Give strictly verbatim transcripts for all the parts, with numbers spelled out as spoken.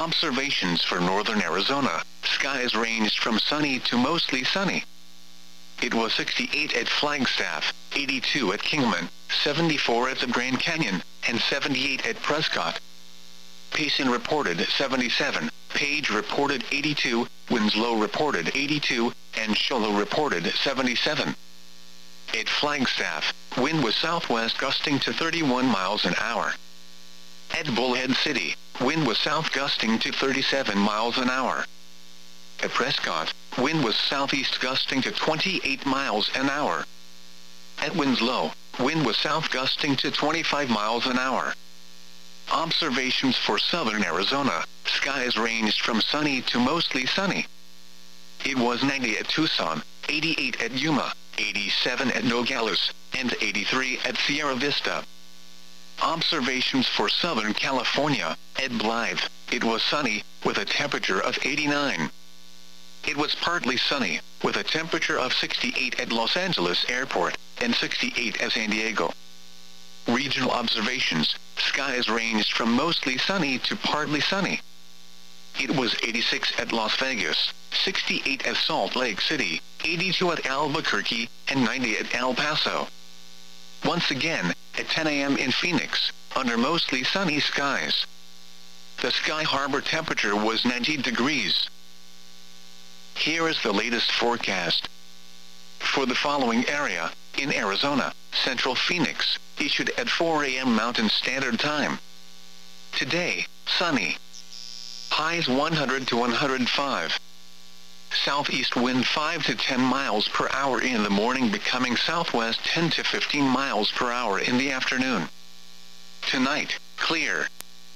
Observations for northern Arizona. Skies ranged from sunny to mostly sunny. It was sixty-eight at Flagstaff, eighty-two at Kingman, seventy-four at the Grand Canyon, and seventy-eight at Prescott. Payson reported seventy-seven, Page reported eighty-two, Winslow reported eighty-two, and Show Low reported seventy-seven. At Flagstaff, wind was southwest gusting to thirty-one miles an hour. At Bullhead City, wind was south gusting to thirty-seven miles an hour. At Prescott, wind was southeast gusting to twenty-eight miles an hour. At Winslow, wind was south gusting to twenty-five miles an hour. Observations for southern Arizona. Skies ranged from sunny to mostly sunny. It was ninety at Tucson, eighty-eight at Yuma, eighty-seven at Nogales, and eighty-three at Sierra Vista. Observations for Southern California. At Blythe, it was sunny, with a temperature of eighty-nine. It was partly sunny, with a temperature of sixty-eight at Los Angeles Airport, and sixty-eight at San Diego. Regional observations. Skies ranged from mostly sunny to partly sunny. It was eighty-six at Las Vegas, sixty-eight at Salt Lake City, eighty-two at Albuquerque, and ninety at El Paso. Once again, at ten a m in Phoenix, under mostly sunny skies. The Sky Harbor temperature was ninety degrees. Here is the latest forecast. For the following area, in Arizona, Central Phoenix, issued at four a m Mountain Standard Time. Today, sunny. Highs one hundred to one hundred five. Southeast wind five to ten miles per hour in the morning, becoming southwest ten to fifteen miles per hour in the afternoon. Tonight, clear.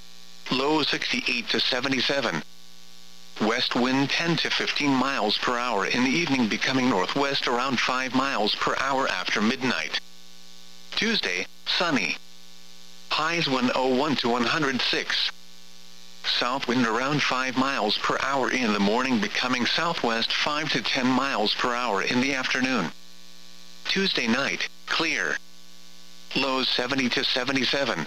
Low sixty-eight to seventy-seven. West wind ten to fifteen miles per hour in the evening, becoming northwest around five miles per hour after midnight. Tuesday, sunny. Highs one oh one to one hundred six. South wind around five miles per hour in the morning, becoming southwest five to ten miles per hour in the afternoon. Tuesday night, clear. Lows seventy to seventy-seven.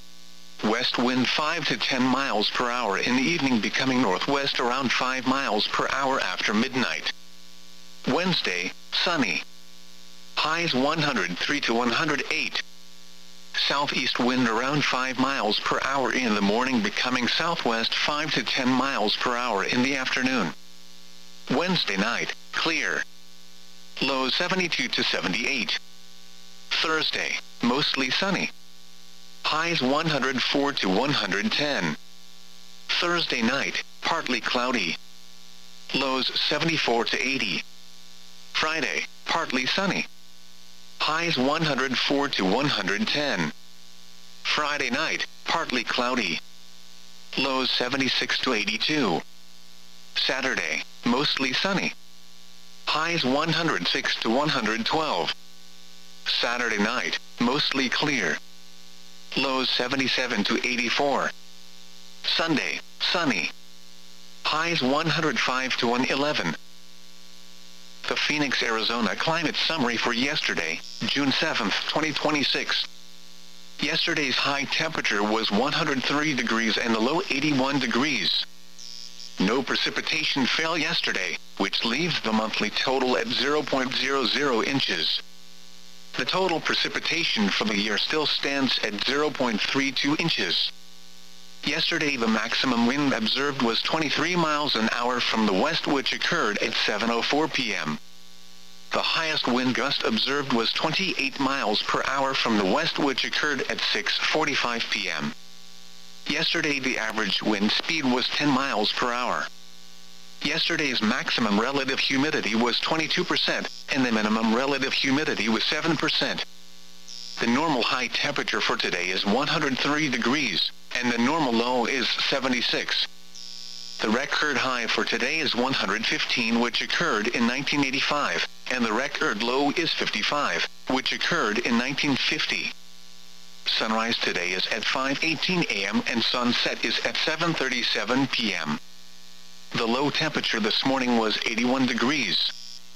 West wind five to ten miles per hour in the evening, becoming northwest around five miles per hour after midnight. Wednesday, sunny. Highs one hundred three to one hundred eight. Southeast wind around five miles per hour in the morning, becoming southwest five to ten miles per hour in the afternoon. Wednesday night, clear. Lows seventy-two to seventy-eight. Thursday, mostly sunny. Highs one hundred four to one hundred ten. Thursday night, partly cloudy. Lows seventy-four to eighty. Friday, partly sunny. Highs one hundred four to one hundred ten. Friday night, partly cloudy. Lows seventy-six to eighty-two. Saturday, mostly sunny. Highs one hundred six to one hundred twelve. Saturday night, mostly clear. Lows seventy-seven to eighty-four. Sunday, sunny. Highs one hundred five to one eleven. The Phoenix, Arizona climate summary for yesterday, June seventh, twenty twenty-six. Yesterday's high temperature was one hundred three degrees and the low eighty-one degrees. No precipitation fell yesterday, which leaves the monthly total at zero point zero zero inches. The total precipitation for the year still stands at zero point three two inches. Yesterday the maximum wind observed was twenty-three miles an hour from the west, which occurred at seven oh four p m The highest wind gust observed was twenty-eight miles per hour from the west, which occurred at six forty-five p m Yesterday the average wind speed was ten miles per hour. Yesterday's maximum relative humidity was twenty-two percent, and the minimum relative humidity was seven percent. The normal high temperature for today is one hundred three degrees, and the normal low is seventy-six. The record high for today is one hundred fifteen, which occurred in nineteen eighty-five, and the record low is fifty-five, which occurred in nineteen fifty. Sunrise today is at five eighteen a m and sunset is at seven thirty-seven p m The low temperature this morning was eighty-one degrees.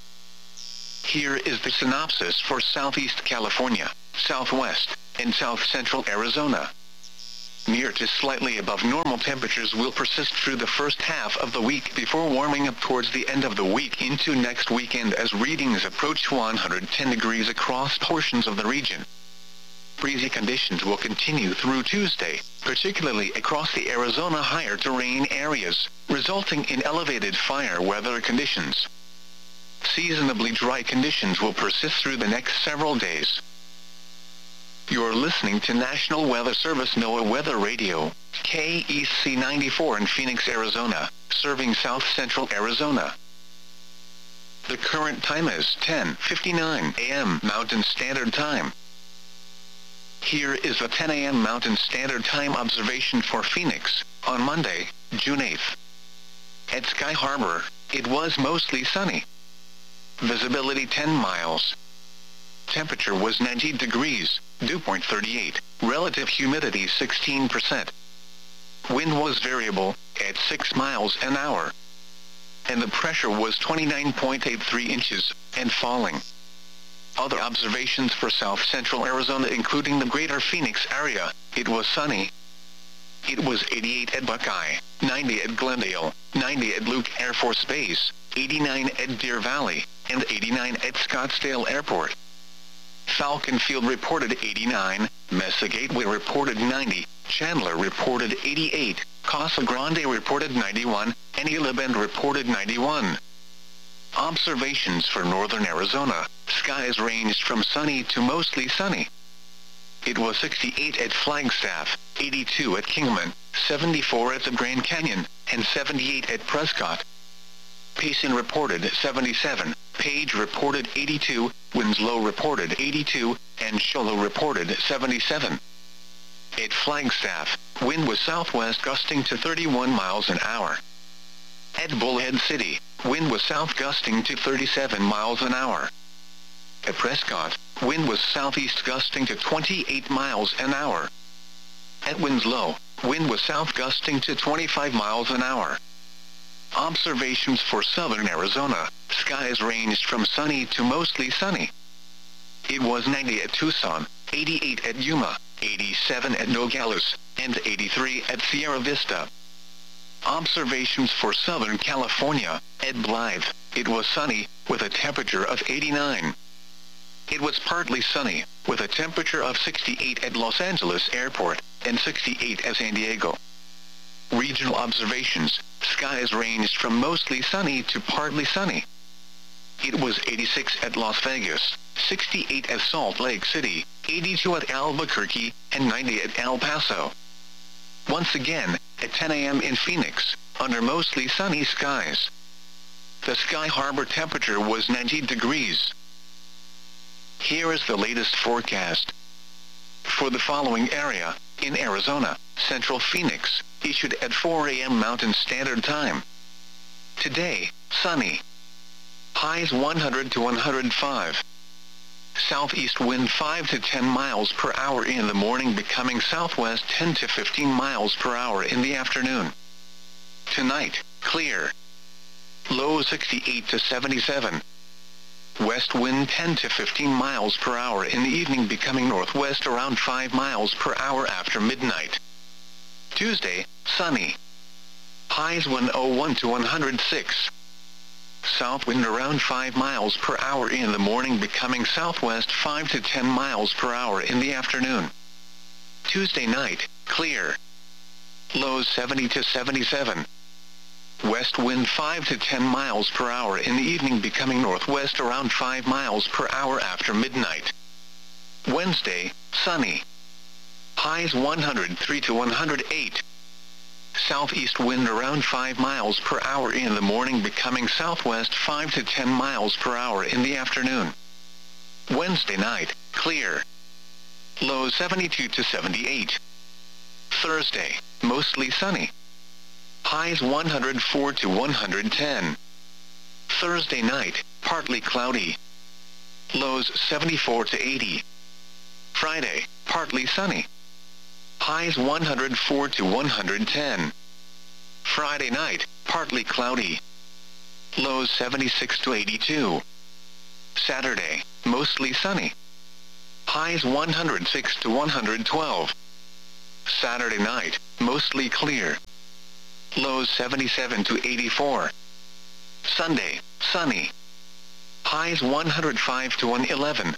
Here is the synopsis for Southeast California, Southwest, and South Central Arizona. near to slightly above normal temperatures will persist through the first half of the week before warming up towards the end of the week into next weekend as readings approach one hundred ten degrees across portions of the region. Breezy conditions will continue through Tuesday, particularly across the Arizona higher terrain areas, resulting in elevated fire weather conditions. Seasonably dry conditions will persist through the next several days. You're listening to National Weather Service NOAA Weather Radio, K E C ninety-four in Phoenix, Arizona, serving south central Arizona. The current time is ten fifty-nine a m Mountain Standard Time. Here is a ten a m Mountain Standard Time observation for Phoenix, on Monday, June eighth. At Sky Harbor, it was mostly sunny. Visibility ten miles. Temperature was ninety degrees, dew point thirty-eight, relative humidity sixteen percent. Wind was variable, at six miles an hour. And the pressure was twenty-nine point eight three inches, and falling. Other observations for south central Arizona including the greater Phoenix area, it was sunny. It was eighty-eight at Buckeye, ninety at Glendale, ninety at Luke Air Force Base, eighty-nine at Deer Valley, and eighty-nine at Scottsdale Airport. Falcon Field reported eighty-nine, Mesa Gateway reported ninety, Chandler reported eighty-eight, Casa Grande reported ninety-one, and Gila Bend reported ninety-one. Observations for northern Arizona, skies ranged from sunny to mostly sunny. It was sixty-eight at Flagstaff, eighty-two at Kingman, seventy-four at the Grand Canyon, and seventy-eight at Prescott. Payson reported seventy-seven, Page reported eighty-two, Winslow reported eighty-two, and Show Low reported seventy-seven. At Flagstaff, wind was southwest gusting to thirty-one miles an hour. At Bullhead City, wind was south gusting to thirty-seven miles an hour. At Prescott, wind was southeast gusting to twenty-eight miles an hour. At Winslow, wind was south gusting to twenty-five miles an hour. Observations for southern Arizona, skies ranged from sunny to mostly sunny. It was ninety at Tucson, eighty-eight at Yuma, eighty-seven at Nogales, and eighty-three at Sierra Vista. Observations for southern California, at Blythe, it was sunny, with a temperature of eighty-nine. It was partly sunny, with a temperature of sixty-eight at Los Angeles Airport, and sixty-eight at San Diego. Regional observations, skies ranged from mostly sunny to partly sunny. It was eighty-six at Las Vegas, sixty-eight at Salt Lake City, eighty-two at Albuquerque, and ninety at El Paso. Once again, at ten a m in Phoenix, under mostly sunny skies. The Sky Harbor temperature was ninety degrees. Here is the latest forecast. For the following area, in Arizona, Central Phoenix, issued at four a m Mountain Standard Time. Today, sunny. Highs one hundred to one hundred five. Southeast wind five to ten miles per hour in the morning, becoming southwest ten to fifteen miles per hour in the afternoon. Tonight, clear. Low sixty-eight to seventy-seven. West wind ten to fifteen miles per hour in the evening, becoming northwest around five miles per hour after midnight. Tuesday, sunny. Highs one oh one to one hundred six. South wind around five miles per hour in the morning, becoming southwest five to ten miles per hour in the afternoon. Tuesday night, clear. Lows seventy to seventy-seven. West wind five to ten miles per hour in the evening, becoming northwest around five miles per hour after midnight. Wednesday, sunny. Highs one hundred three to one hundred eight. Southeast wind around five miles per hour in the morning, becoming southwest five to ten miles per hour in the afternoon. Wednesday night, clear. Low seventy-two to seventy-eight. Thursday, mostly sunny. Highs one hundred four to one hundred ten. Thursday night, partly cloudy. Lows seventy-four to eighty. Friday, partly sunny. Highs one hundred four to one hundred ten. Friday night, partly cloudy. Lows seventy-six to eighty-two. Saturday, mostly sunny. Highs one hundred six to one hundred twelve. Saturday night, mostly clear. Lows seventy-seven to eighty-four. Sunday, sunny. Highs one hundred five to one eleven.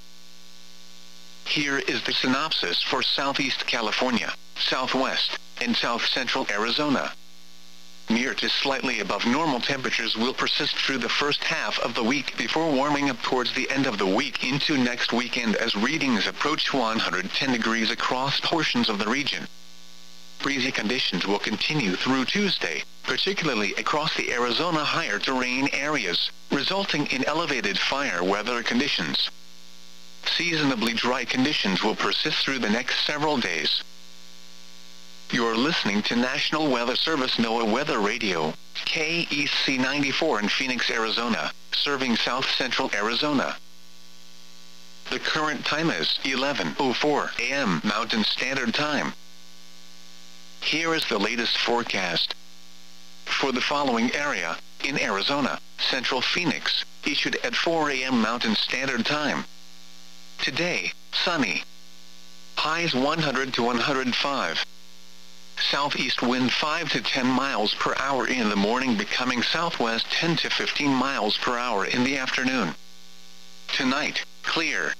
Here is the synopsis for Southeast California, Southwest, and South Central Arizona. Near to slightly above normal temperatures will persist through the first half of the week before warming up towards the end of the week into next weekend as readings approach one hundred ten degrees across portions of the region. Breezy conditions will continue through Tuesday, particularly across the Arizona higher terrain areas, resulting in elevated fire weather conditions. Seasonably dry conditions will persist through the next several days. You're listening to National Weather Service NOAA Weather Radio, K E C ninety-four in Phoenix, Arizona, serving South Central Arizona. The current time is eleven oh four a m Mountain Standard Time. Here is the latest forecast. For the following area, in Arizona, Central Phoenix, issued at four a m Mountain Standard Time. Today, sunny. Highs one hundred to one hundred five. Southeast wind five to ten miles per hour in the morning, becoming southwest ten to fifteen miles per hour in the afternoon. Tonight, clear.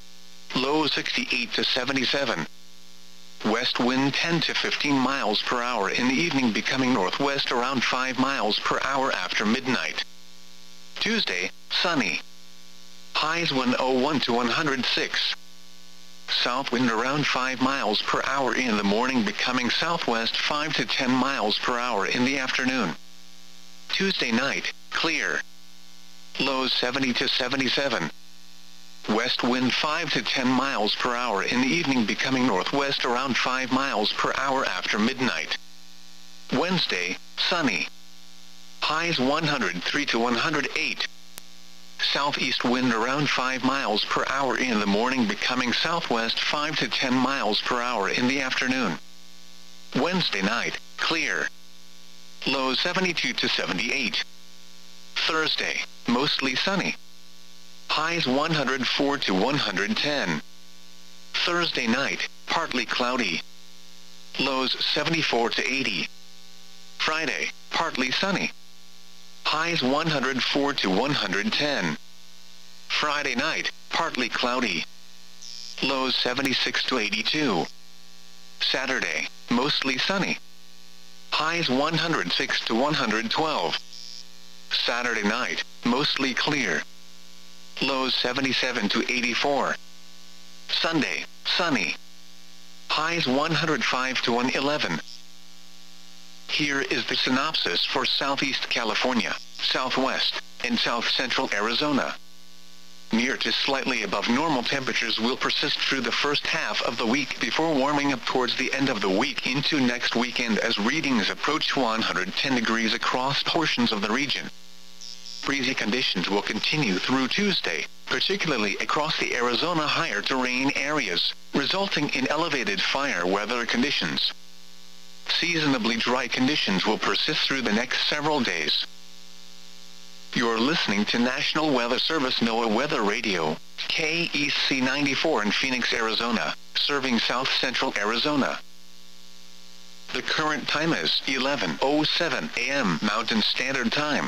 Low sixty-eight to seventy-seven. West wind ten to fifteen miles per hour in the evening, becoming northwest around five miles per hour after midnight. Tuesday, sunny. Highs one oh one to one hundred six. South wind around five miles per hour in the morning, becoming southwest five to ten miles per hour in the afternoon. Tuesday night, clear. Lows seventy to seventy-seven. West wind five to ten miles per hour in the evening, becoming northwest around five miles per hour after midnight. Wednesday, sunny. Highs one hundred three to one hundred eight. Southeast wind around five miles per hour in the morning, becoming southwest five to ten miles per hour in the afternoon. Wednesday night, clear. Low seventy-two to seventy-eight. Thursday, mostly sunny. Highs one hundred four to one hundred ten. Thursday night, partly cloudy. Lows seventy-four to eighty. Friday, partly sunny. Highs one hundred four to one hundred ten. Friday night, partly cloudy. Lows seventy-six to eighty-two. Saturday, mostly sunny. Highs one hundred six to one hundred twelve. Saturday night, mostly clear. Lows seventy-seven to eighty-four. Sunday, sunny. Highs one hundred five to one eleven. Here is the synopsis for Southeast California, Southwest, and South Central Arizona. Near to slightly above normal temperatures will persist through the first half of the week before warming up towards the end of the week into next weekend as readings approach one hundred ten degrees across portions of the region. Breezy conditions will continue through Tuesday, particularly across the Arizona higher terrain areas, resulting in elevated fire weather conditions. Seasonably dry conditions will persist through the next several days. You're listening to National Weather Service NOAA Weather Radio, K E C ninety-four in Phoenix, Arizona, serving South Central Arizona. The current time is eleven oh seven a m Mountain Standard Time.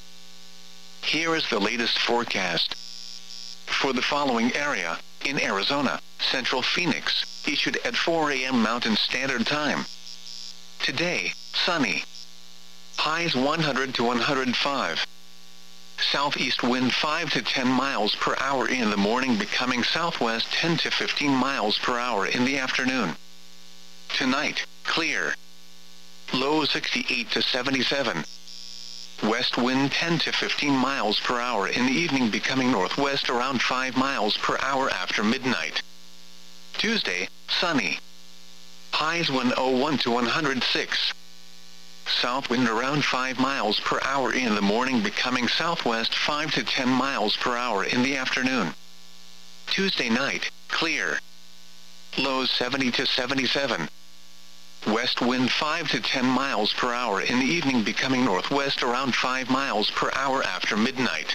Here is the latest forecast. For the following area, in Arizona, Central Phoenix, issued at four a m Mountain Standard Time. Today, sunny. Highs one hundred to one hundred five. Southeast wind five to ten miles per hour in the morning, becoming southwest ten to fifteen miles per hour in the afternoon. Tonight, clear. Low sixty-eight to seventy-seven. West wind ten to fifteen miles per hour in the evening, becoming northwest around five miles per hour after midnight. Tuesday, sunny. Highs one oh one to one hundred six. South wind around five miles per hour in the morning, becoming southwest five to ten miles per hour in the afternoon. Tuesday night, clear. Lows seventy to seventy-seven. West wind five to ten miles per hour in the evening, becoming northwest around five miles per hour after midnight.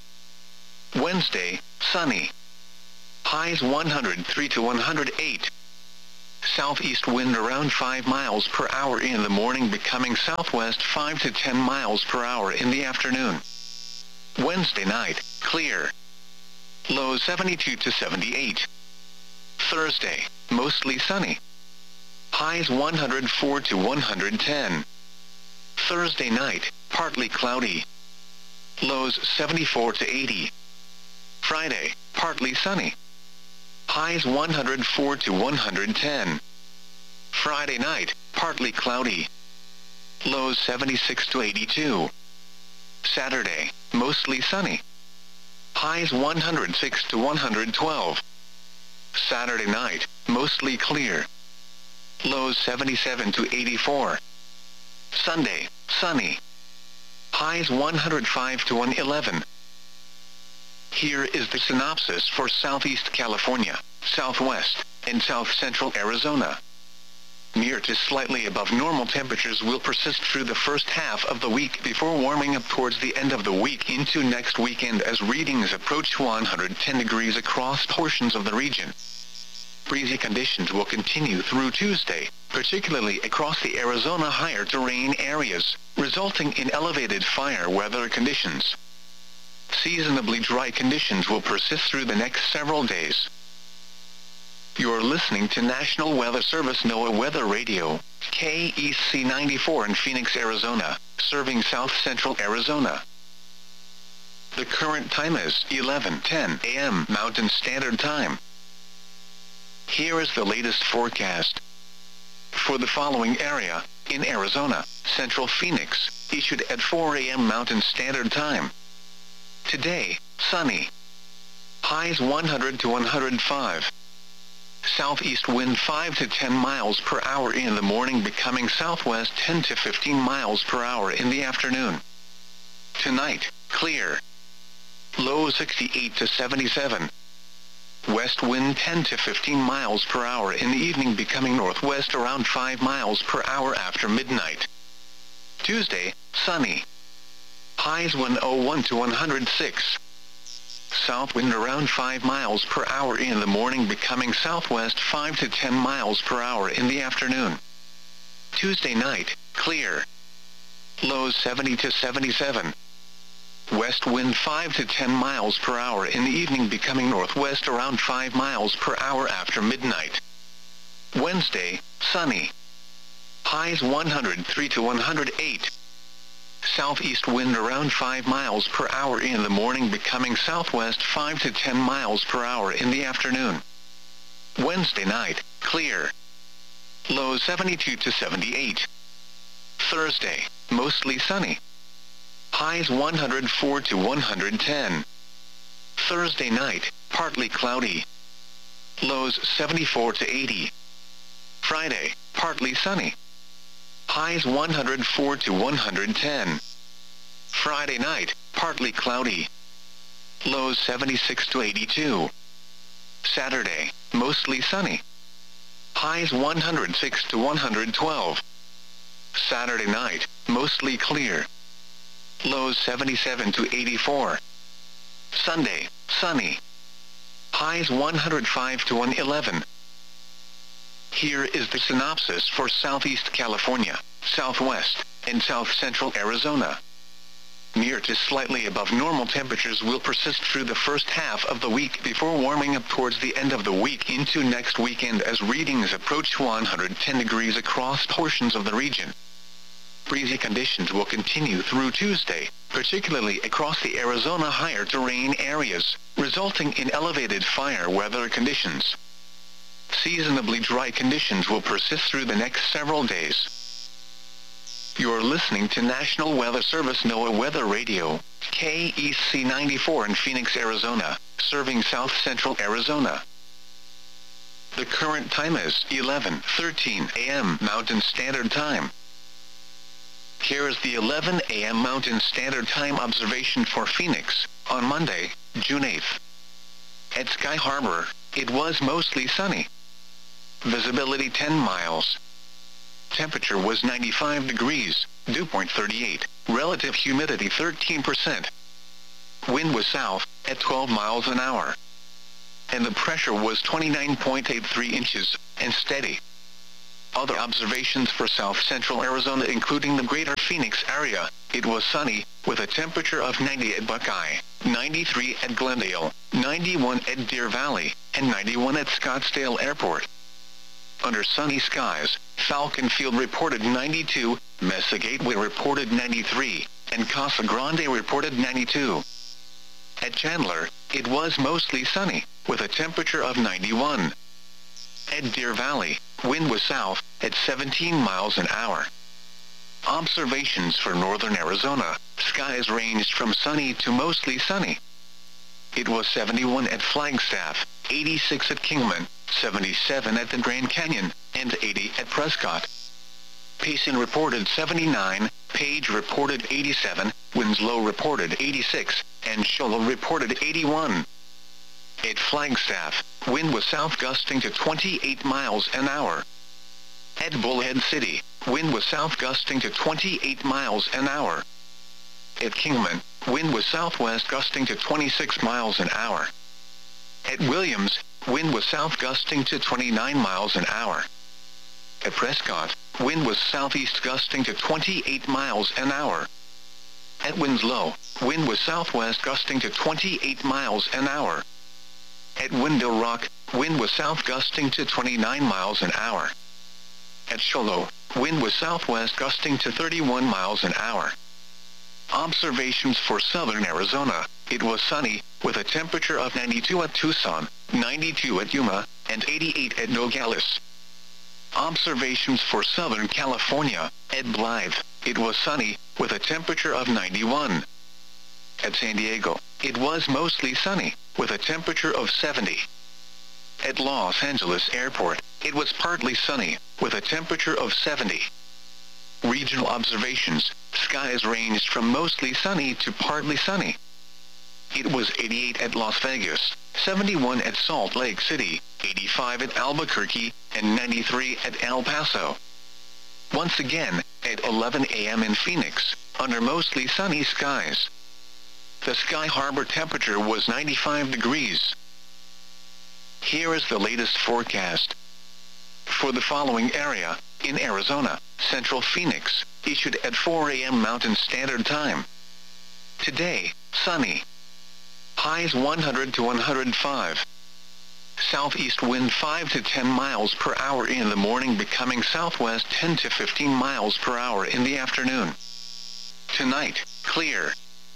Wednesday, sunny. Highs one hundred three to one hundred eight. southeast wind around five miles per hour in the morning, becoming southwest five to ten miles per hour in the afternoon. Wednesday night, clear. Low seventy-two to seventy-eight. Thursday, mostly sunny. Highs one hundred four to one hundred ten. Thursday night, partly cloudy. Lows seventy-four to eighty. Friday, partly sunny. Highs one hundred four to one hundred ten. Friday night, partly cloudy. Lows seventy-six to eighty-two. Saturday, mostly sunny. Highs one hundred six to one hundred twelve. Saturday night, mostly clear. Lows seventy-seven to eighty-four. Sunday, sunny. Highs one hundred five to one hundred eleven. Here is the synopsis for Southeast California, Southwest, and South Central Arizona. Near to slightly above normal temperatures will persist through the first half of the week before warming up towards the end of the week into next weekend as readings approach one hundred ten degrees across portions of the region. Breezy conditions will continue through Tuesday, particularly across the Arizona higher terrain areas, resulting in elevated fire weather conditions. Seasonably dry conditions will persist through the next several days. You're listening to National Weather Service NOAA Weather Radio, K E C ninety-four in Phoenix, Arizona, serving South Central Arizona. The current time is eleven ten a m Mountain Standard Time. Here is the latest forecast. For the following area, in Arizona, Central Phoenix, issued at four a m Mountain Standard Time. Today, sunny. Highs one hundred to one hundred five. Southeast wind five to ten miles per hour in the morning, becoming southwest ten to fifteen miles per hour in the afternoon. Tonight, clear. Low sixty-eight to seventy-seven. West wind ten to fifteen miles per hour in the evening, becoming northwest around five miles per hour after midnight. Tuesday, sunny. Highs one hundred one to one hundred six. South wind around five miles per hour in the morning, becoming southwest five to ten miles per hour in the afternoon. Tuesday night, clear. Lows seventy to seventy-seven. West wind five to ten miles per hour in the evening, becoming northwest around five miles per hour after midnight. Wednesday, sunny. Highs one hundred three to one hundred eight. Southeast wind around five miles per hour in the morning, becoming southwest five to ten miles per hour in the afternoon. Wednesday night, clear. Low seventy-two to seventy-eight. Thursday, mostly sunny. Highs one hundred four to one hundred ten. Thursday night, partly cloudy. Lows seventy-four to eighty. Friday, partly sunny. Highs one hundred four to one hundred ten. Friday night, partly cloudy. Lows seventy-six to eighty-two. Saturday, mostly sunny. Highs one hundred six to one hundred twelve. Saturday night, mostly clear. Lows seventy-seven to eighty-four. Sunday, sunny. Highs one hundred five to one hundred eleven. Here is the synopsis for Southeast California, Southwest, and South Central Arizona. Near to slightly above normal temperatures will persist through the first half of the week before warming up towards the end of the week into next weekend as readings approach one hundred ten degrees across portions of the region. Breezy conditions will continue through Tuesday, particularly across the Arizona higher terrain areas, resulting in elevated fire weather conditions. Seasonably dry conditions will persist through the next several days. You're listening to National Weather Service NOAA Weather Radio, K E C ninety-four in Phoenix, Arizona, serving South Central Arizona. The current time is eleven thirteen a m Mountain Standard Time. Here is the eleven a m Mountain Standard Time observation for Phoenix, on Monday, June eighth. At Sky Harbor, it was mostly sunny. Visibility ten miles. Temperature was ninety-five degrees, dew point thirty-eight, relative humidity thirteen percent. Wind was south, at twelve miles an hour. And the pressure was twenty-nine point eight three inches, and steady. Other observations for south-central Arizona including the greater Phoenix area. It was sunny, with a temperature of ninety at Buckeye, ninety-three at Glendale, ninety-one at Deer Valley, and ninety-one at Scottsdale Airport. Under sunny skies, Falcon Field reported ninety-two, Mesa Gateway reported ninety-three, and Casa Grande reported ninety-two. At Chandler, it was mostly sunny, with a temperature of ninety-one. At Deer Valley, wind was south, at seventeen miles an hour. Observations for northern Arizona, skies ranged from sunny to mostly sunny. It was seventy-one at Flagstaff, eighty-six at Kingman, seventy-seven at the Grand Canyon, and eighty at Prescott. Payson reported seventy-nine, Page reported eighty-seven, Winslow reported eighty-six, and Show Low reported eighty-one. At Flagstaff, wind was south gusting to twenty-eight miles an hour. At Bullhead City, wind was south gusting to twenty-eight miles an hour. At Kingman, wind was southwest gusting to twenty-six miles an hour. At Williams, wind was south gusting to twenty-nine miles an hour. At Prescott, wind was southeast gusting to twenty-eight miles an hour. At Winslow, wind was southwest gusting to twenty-eight miles an hour. At Window Rock, wind was south gusting to twenty-nine miles an hour. At Show Low, wind was southwest gusting to thirty-one miles an hour. Observations for southern Arizona, it was sunny, with a temperature of ninety-two at Tucson, ninety-two at Yuma, and eighty-eight at Nogales. Observations for southern California, at Blythe, it was sunny, with a temperature of ninety-one. At San Diego, it was mostly sunny, with a temperature of seventy. At Los Angeles Airport, it was partly sunny, with a temperature of seventy. Regional observations, skies ranged from mostly sunny to partly sunny. It was eighty-eight at Las Vegas, seventy-one at Salt Lake City, eighty-five at Albuquerque, and ninety-three at El Paso. Once again, at eleven a m in Phoenix, under mostly sunny skies. The Sky Harbor temperature was ninety-five degrees. Here is the latest forecast. For the following area, in Arizona, Central Phoenix, issued at four a m Mountain Standard Time. Today, sunny. Highs one hundred to one hundred five. Southeast wind five to ten miles per hour in the morning, becoming southwest ten to fifteen miles per hour in the afternoon. Tonight, clear.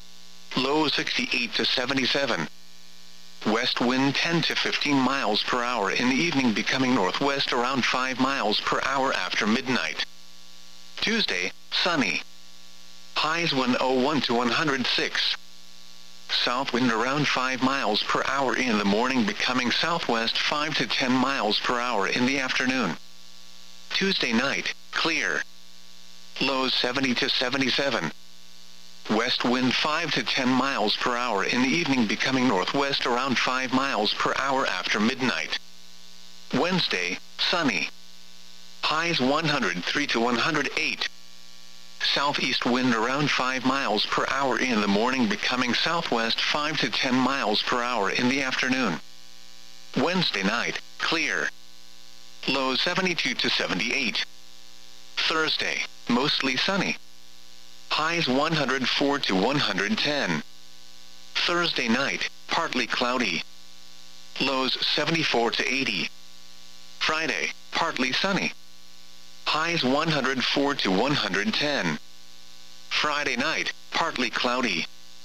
Low sixty-eight to seventy-seven. West wind ten to fifteen miles per hour in the evening, becoming northwest around five miles per hour after midnight. Tuesday, sunny. Highs one oh one to one hundred six. South wind around five miles per hour in the morning, becoming southwest five to ten miles per hour in the afternoon. Tuesday night, clear. Lows seventy to seventy-seven. West wind five to ten miles per hour in the evening, becoming northwest around five miles per hour after midnight. Wednesday, sunny. Highs one hundred three to one hundred eight. Southeast wind around five miles per hour in the morning, becoming southwest five to ten miles per hour in the afternoon. Wednesday night, clear. Low seventy-two to seventy-eight. Thursday, mostly sunny. Highs one hundred four to one hundred ten. Thursday night, partly cloudy. Lows seventy-four to eighty. Friday, partly sunny. Highs one hundred four to one hundred ten. Friday night, partly cloudy.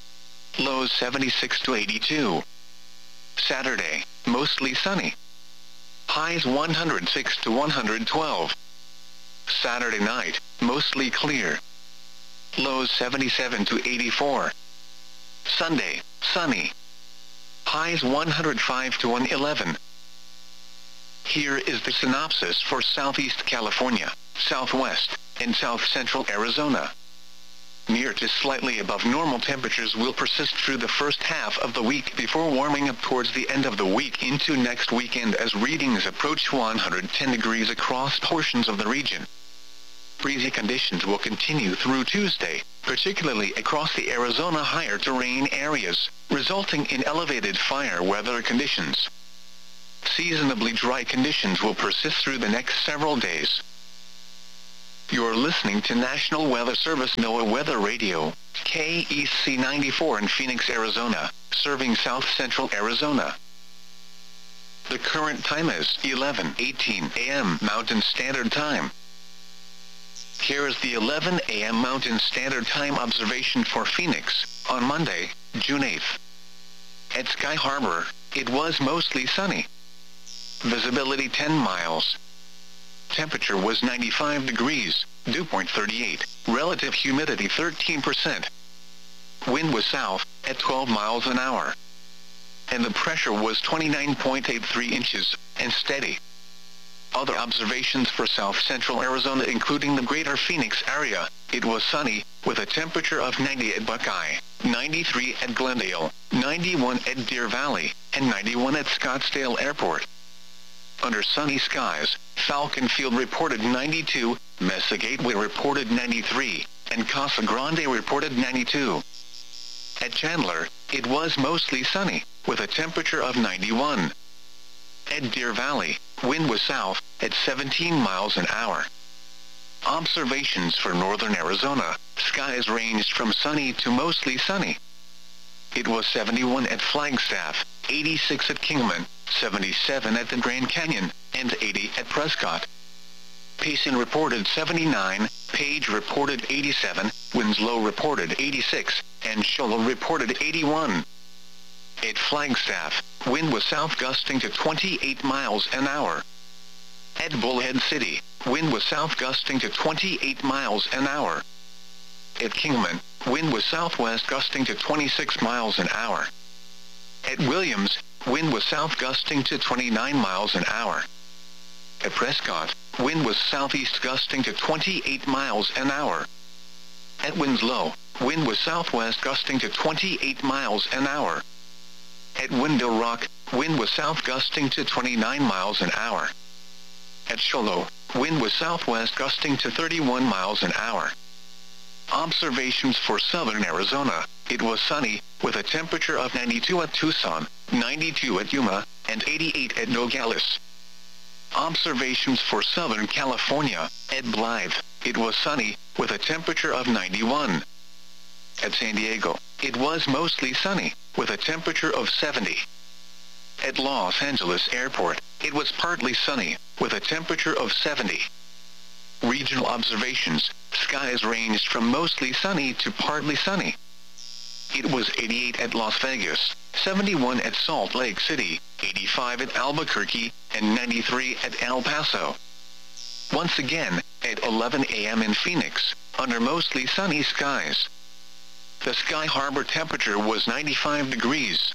Lows seventy-six to eighty-two. Saturday, mostly sunny. Highs one hundred six to one hundred twelve. Saturday night, mostly clear. Lows seventy-seven to eighty-four. Sunday, sunny. Highs one hundred five to one eleven. Here is the synopsis for Southeast California, Southwest, and South Central Arizona. Near to slightly above normal temperatures will persist through the first half of the week before warming up towards the end of the week into next weekend as readings approach one hundred ten degrees across portions of the region. Breezy conditions will continue through Tuesday, particularly across the Arizona higher terrain areas, resulting in elevated fire weather conditions. Seasonably dry conditions will persist through the next several days. You're listening to National Weather Service NOAA Weather Radio, K E C ninety-four in Phoenix, Arizona, serving south central Arizona. The current time is eleven eighteen a m Mountain Standard Time. Here is the eleven a m Mountain Standard Time observation for Phoenix, on Monday, June eighth. At Sky Harbor, it was mostly sunny. Visibility ten miles. Temperature was ninety-five degrees, dew point thirty-eight, relative humidity thirteen percent. Wind was south, at twelve miles an hour. And the pressure was twenty-nine point eight three inches, and steady. Other observations for south central Arizona including the greater Phoenix area, it was sunny, with a temperature of ninety at Buckeye, ninety-three at Glendale, ninety-one at Deer Valley, and ninety-one at Scottsdale Airport. Under sunny skies, Falcon Field reported ninety-two, Mesa Gateway reported ninety-three, and Casa Grande reported ninety-two. At Chandler, it was mostly sunny, with a temperature of ninety-one. At Deer Valley, wind was south, at seventeen miles an hour. Observations for northern Arizona, skies ranged from sunny to mostly sunny. It was seventy-one at Flagstaff, eighty-six at Kingman, seventy-seven at the Grand Canyon, and eighty at Prescott. Payson reported seventy-nine, Page reported eighty-seven, Winslow reported eighty-six, and Show Low reported eighty-one. At Flagstaff, wind was south gusting to twenty-eight miles an hour. At Bullhead City, wind was south gusting to twenty-eight miles an hour. At Kingman, wind was southwest gusting to twenty-six miles an hour. At Williams, wind was south gusting to twenty-nine miles an hour. At Prescott, wind was southeast gusting to twenty-eight miles an hour. At Winslow, wind was southwest gusting to twenty-eight miles an hour. At Window Rock, wind was south gusting to twenty-nine miles an hour. At Show Low, wind was southwest gusting to thirty-one miles an hour. Observations for southern Arizona, it was sunny, with a temperature of ninety-two at Tucson, ninety-two at Yuma, and eighty-eight at Nogales. Observations for southern California, at Blythe, it was sunny, with a temperature of ninety-one. At San Diego, it was mostly sunny, with a temperature of seventy. At Los Angeles Airport, it was partly sunny, with a temperature of seventy. Regional observations, skies ranged from mostly sunny to partly sunny. It was eighty-eight at Las Vegas, seventy-one at Salt Lake City, eighty-five at Albuquerque, and ninety-three at El Paso. Once again, at eleven a m in Phoenix, under mostly sunny skies. The Sky Harbor temperature was ninety-five degrees.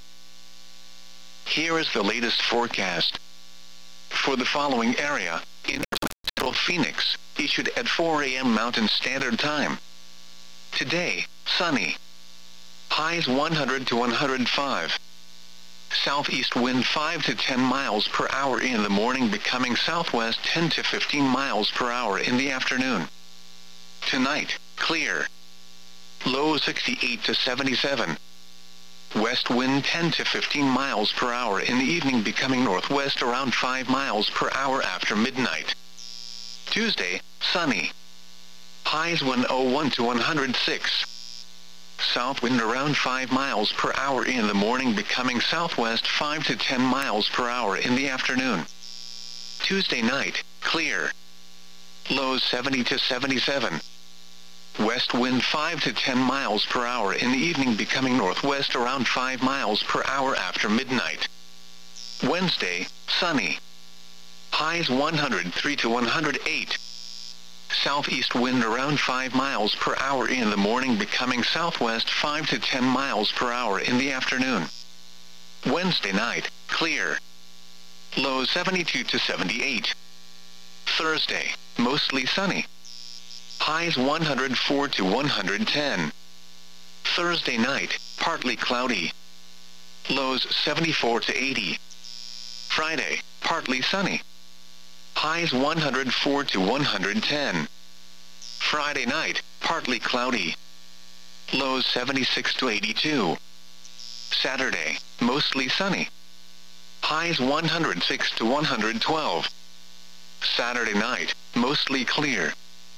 Here is the latest forecast. For the following area, in central Phoenix, issued at four a m Mountain Standard Time. Today, sunny. Highs one hundred to one hundred five. Southeast wind five to ten miles per hour in the morning, becoming southwest ten to fifteen miles per hour in the afternoon. Tonight, clear. Low sixty-eight to seventy-seven. West wind ten to fifteen miles per hour in the evening, becoming northwest around five miles per hour after midnight. Tuesday, sunny. Highs one oh one to one hundred six. South wind around five miles per hour in the morning, becoming southwest five to ten miles per hour in the afternoon. Tuesday night, clear. Lows seventy to seventy-seven. West wind five to ten miles per hour in the evening, becoming northwest around five miles per hour after midnight. Wednesday, sunny. Highs one hundred three to one hundred eight. Southeast wind around five miles per hour in the morning, becoming southwest five to ten miles per hour in the afternoon. Wednesday night, clear. Low seventy-two to seventy-eight. Thursday, mostly sunny. Highs one hundred four to one hundred ten. Thursday night, partly cloudy. Lows seventy-four to eighty. Friday, partly sunny. Highs one hundred four to one hundred ten. Friday night, partly cloudy. Lows seventy-six to eighty-two. Saturday, mostly sunny. Highs one hundred six to one hundred twelve. Saturday night, mostly clear.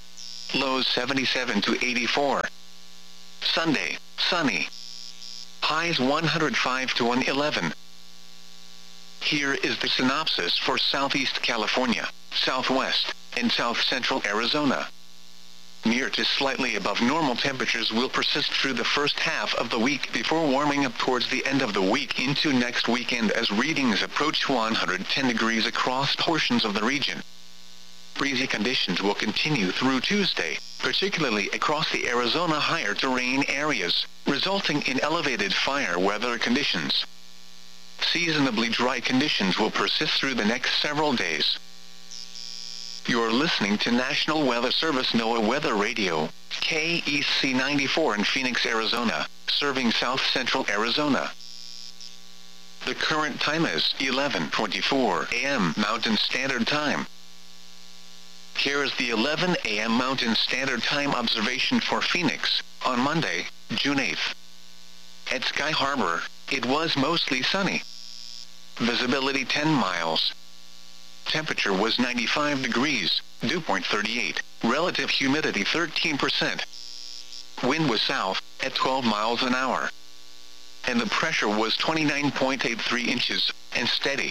Lows seventy-seven to eighty-four. Sunday, sunny. Highs one hundred five to one eleven. Here is the synopsis for Southeast California, Southwest, and South Central Arizona. Near to slightly above normal temperatures will persist through the first half of the week before warming up towards the end of the week into next weekend as readings approach one hundred ten degrees across portions of the region. Breezy conditions will continue through Tuesday, particularly across the Arizona higher terrain areas, resulting in elevated fire weather conditions. Seasonably dry conditions will persist through the next several days. You're listening to National Weather Service NOAA Weather Radio, K E C ninety-four in Phoenix, Arizona, serving South Central Arizona. The current time is eleven twenty-four a m Mountain Standard Time. Here is the eleven a m Mountain Standard Time observation for Phoenix, on Monday, June eighth. At Sky Harbor, it was mostly sunny. Visibility ten miles. Temperature was ninety-five degrees, dew point thirty-eight, relative humidity thirteen percent. Wind was south, at twelve miles an hour. And the pressure was twenty-nine point eight three inches, and steady.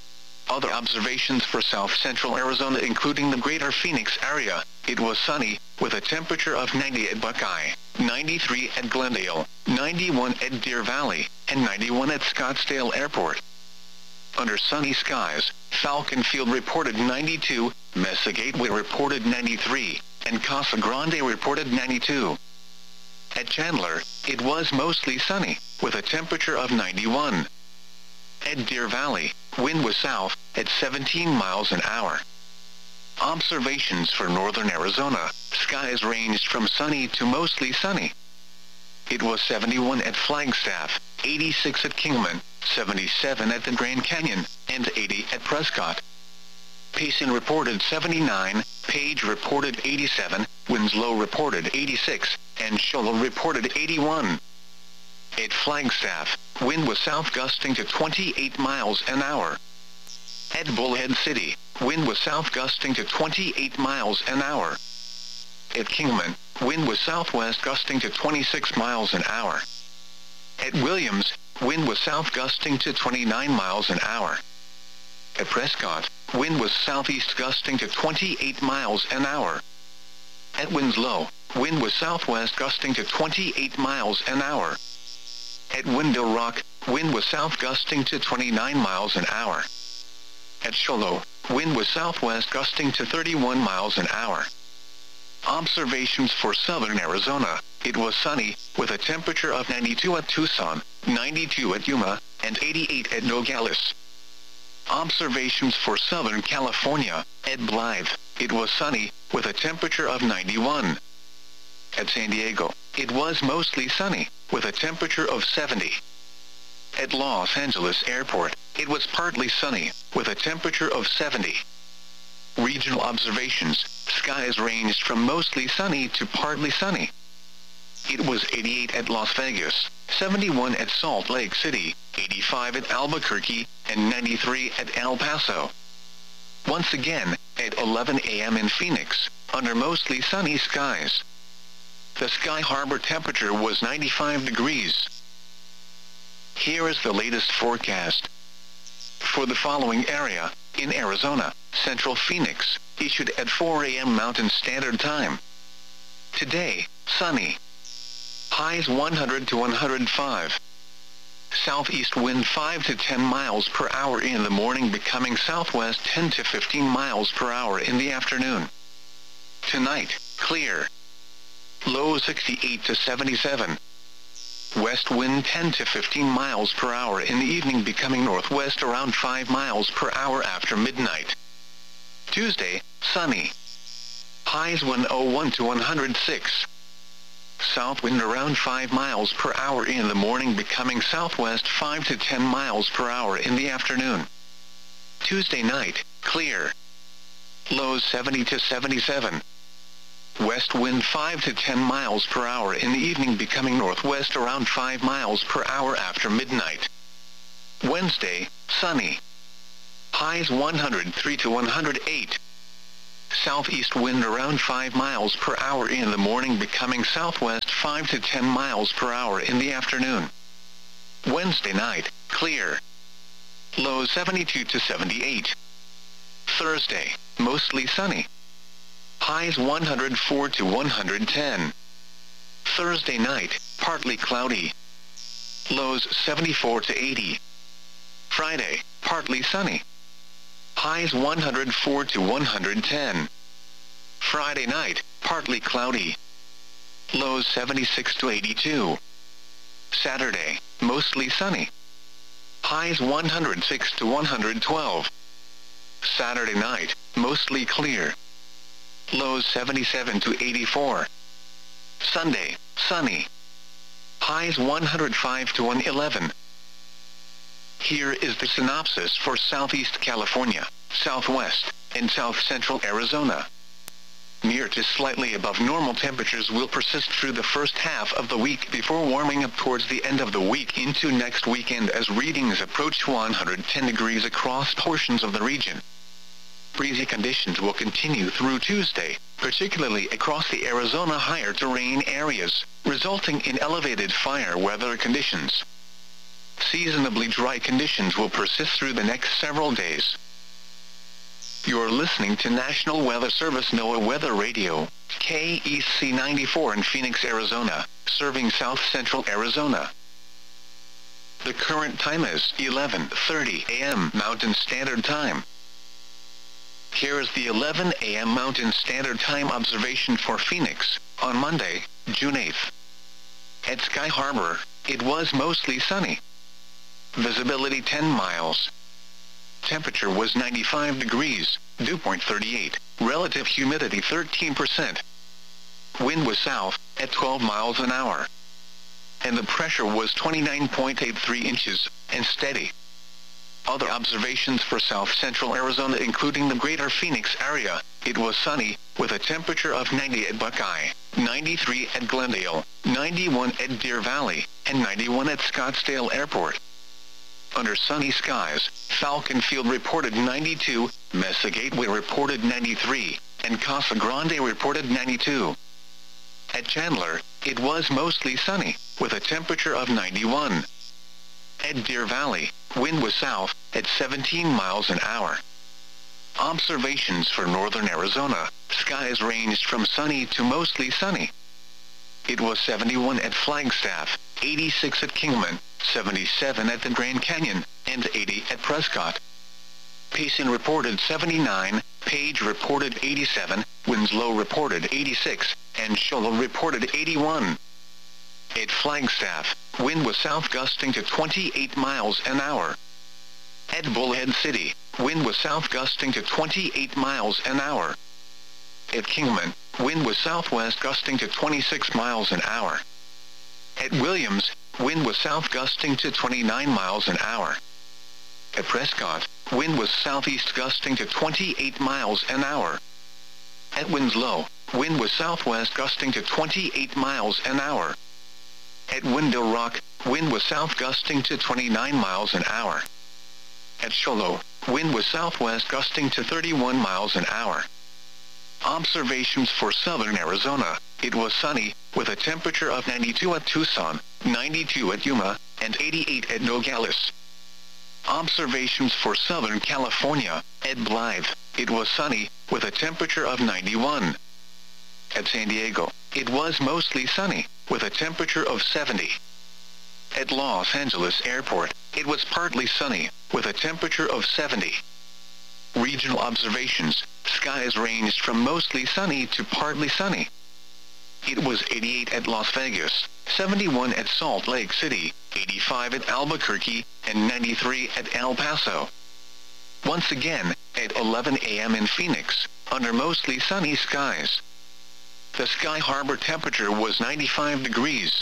Other observations for South Central Arizona including the greater Phoenix area, it was sunny, with a temperature of ninety at Buckeye, ninety-three at Glendale, ninety-one at Deer Valley, and ninety-one at Scottsdale Airport. Under sunny skies, Falcon Field reported ninety-two, Mesa Gateway reported ninety-three, and Casa Grande reported ninety-two. At Chandler, it was mostly sunny, with a temperature of ninety-one. At Deer Valley, wind was south, at seventeen miles an hour. Observations for northern Arizona, skies ranged from sunny to mostly sunny. It was seventy-one at Flagstaff, eighty-six at Kingman, seventy-seven at the Grand Canyon, and eighty at Prescott. Payson reported seventy-nine, Page reported eighty-seven, Winslow reported eighty-six, and Show Low reported eighty-one. At Flagstaff, wind was south gusting to twenty-eight miles an hour. At Bullhead City, wind was south gusting to twenty-eight miles an hour. At Kingman, wind was southwest gusting to twenty-six miles an hour. At Williams, wind was south gusting to twenty-nine miles an hour. At Prescott, wind was southeast gusting to twenty-eight miles an hour. At Winslow, wind was southwest gusting to twenty-eight miles an hour. At Window Rock, wind was south gusting to twenty-nine miles an hour. At Show Low, wind was southwest gusting to thirty-one miles an hour. Observations for southern Arizona, it was sunny, with a temperature of ninety-two at Tucson, ninety-two at Yuma, and eighty-eight at Nogales. Observations for southern California, at Blythe, it was sunny, with a temperature of ninety-one. At San Diego, it was mostly sunny, with a temperature of seventy. At Los Angeles Airport, it was partly sunny, with a temperature of seventy. Regional observations, skies ranged from mostly sunny to partly sunny. It was eighty-eight at Las Vegas, seventy-one at Salt Lake City, eighty-five at Albuquerque, and ninety-three at El Paso. Once again, at eleven a m in Phoenix, under mostly sunny skies. The Sky Harbor temperature was ninety-five degrees. Here is the latest forecast. For the following area, in Arizona, Central Phoenix, issued at four a m Mountain Standard Time. Today, sunny. Highs one hundred to one hundred five. Southeast wind five to ten miles per hour in the morning, becoming southwest ten to fifteen miles per hour in the afternoon. Tonight, clear. Low sixty-eight to seventy-seven. West wind ten to fifteen miles per hour in the evening, becoming northwest around five miles per hour after midnight. Tuesday, sunny. Highs one oh one to one hundred six. South wind around five miles per hour in the morning, becoming southwest five to ten miles per hour in the afternoon. Tuesday night, clear. Lows seventy to seventy-seven. West wind five to ten miles per hour in the evening, becoming northwest around five miles per hour after midnight. Wednesday, sunny. Highs one hundred three to one hundred eight. southeast wind around five miles per hour in the morning, becoming southwest five to ten miles per hour in the afternoon. Wednesday night, clear. Low seventy-two to seventy-eight. Thursday, mostly sunny. Highs one hundred four to one hundred ten. Thursday night, partly cloudy. Lows seventy-four to eighty. Friday, partly sunny. Highs one hundred four to one hundred ten. Friday night, partly cloudy. Lows seventy-six to eighty-two. Saturday, mostly sunny. Highs one hundred six to one hundred twelve. Saturday night, mostly clear. Lows seventy-seven to eighty-four. Sunday, sunny. Highs one hundred five to one hundred eleven. Here is the synopsis for Southeast California, Southwest, and South Central Arizona. Near to slightly above normal temperatures will persist through the first half of the week before warming up towards the end of the week into next weekend as readings approach one hundred ten degrees across portions of the region. Breezy conditions will continue through Tuesday, particularly across the Arizona higher terrain areas, resulting in elevated fire weather conditions. Seasonably dry conditions will persist through the next several days. You're listening to National Weather Service NOAA Weather Radio, K E C ninety-four in Phoenix, Arizona, serving South Central Arizona. The current time is eleven thirty a m Mountain Standard Time. Here is the eleven a m Mountain Standard Time observation for Phoenix, on Monday, June eighth. At Sky Harbor, it was mostly sunny. Visibility ten miles. Temperature was ninety-five degrees, dew point thirty-eight, relative humidity thirteen percent. Wind was south, at twelve miles an hour. And the pressure was twenty-nine point eight three inches, and steady. Other observations for South Central Arizona including the greater Phoenix area, it was sunny, with a temperature of ninety at Buckeye, ninety-three at Glendale, ninety-one at Deer Valley, and ninety-one at Scottsdale Airport. Under sunny skies, Falcon Field reported ninety-two, Mesa Gateway reported ninety-three, and Casa Grande reported ninety-two. At Chandler, it was mostly sunny, with a temperature of ninety-one. At Deer Valley, wind was south, at seventeen miles an hour. Observations for northern Arizona, skies ranged from sunny to mostly sunny. It was seventy-one at Flagstaff, eighty-six at Kingman, seventy-seven at the Grand Canyon, and eighty at Prescott. Payson reported seventy-nine, Page reported eighty-seven, Winslow reported eighty-six, and Show Low reported eighty-one. At Flagstaff, wind was south gusting to twenty-eight miles an hour. At Bullhead City, wind was south gusting to twenty-eight miles an hour. At Kingman, wind was southwest gusting to twenty-six miles an hour. At Williams, wind was south gusting to twenty-nine miles an hour. At Prescott, wind was southeast gusting to twenty-eight miles an hour. At Winslow, wind was southwest gusting to twenty-eight miles an hour. At Window Rock, wind was south gusting to twenty-nine miles an hour. At Show Low, wind was southwest gusting to thirty-one miles an hour. Observations for southern Arizona, it was sunny, with a temperature of ninety-two at Tucson, ninety-two at Yuma, and eighty-eight at Nogales. Observations for southern California, at Blythe, it was sunny, with a temperature of ninety-one. At San Diego, it was mostly sunny, with a temperature of seventy. At Los Angeles Airport, it was partly sunny, with a temperature of seventy. Regional observations, skies ranged from mostly sunny to partly sunny. It was eighty-eight at Las Vegas, seventy-one at Salt Lake City, eighty-five at Albuquerque, and ninety-three at El Paso. Once again, at eleven a m in Phoenix, under mostly sunny skies. The Sky Harbor temperature was ninety-five degrees.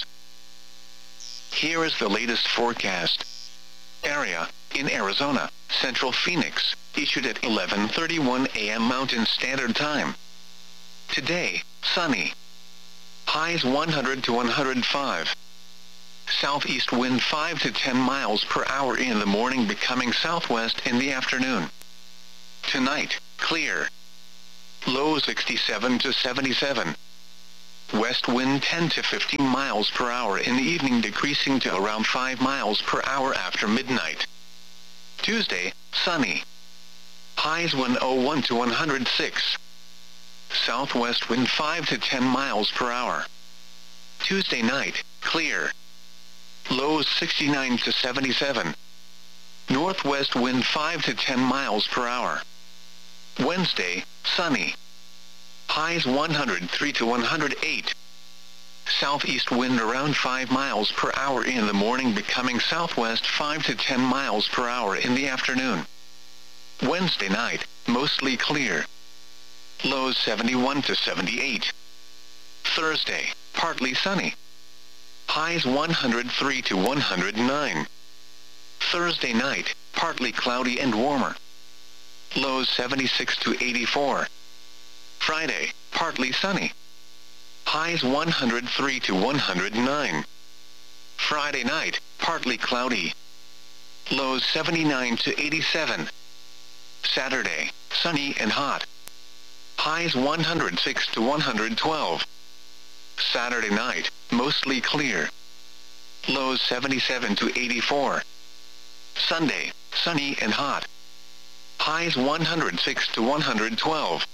Here is the latest forecast. Area, in Arizona, Central Phoenix, issued at eleven thirty-one a m Mountain Standard Time. Today, sunny. Highs one hundred to one hundred five. Southeast wind five to ten miles per hour in the morning, becoming southwest in the afternoon. Tonight, clear. low sixty-seven to seventy-seven. West wind ten to fifteen miles per hour in the evening, decreasing to around five miles per hour after midnight. Tuesday, sunny. Highs one oh one to one hundred six. Southwest wind five to ten miles per hour. Tuesday night, clear. Lows sixty-nine to seventy-seven. Northwest wind five to ten miles per hour. Wednesday, sunny. Highs one hundred three to one hundred eight. Southeast wind around five miles per hour in the morning, becoming southwest five to ten miles per hour in the afternoon. Wednesday night, mostly clear. Lows seventy-one to seventy-eight. Thursday, partly sunny. Highs one hundred three to one hundred nine. Thursday night, partly cloudy and warmer. Lows seventy-six to eighty-four. Friday, partly sunny. Highs one hundred three to one hundred nine. Friday night, partly cloudy. Lows seventy-nine to eighty-seven. Saturday, sunny and hot. Highs one hundred six to one hundred twelve. Saturday night, mostly clear. Lows seventy-seven to eighty-four. Sunday, sunny and hot. Highs one hundred six to one hundred twelve.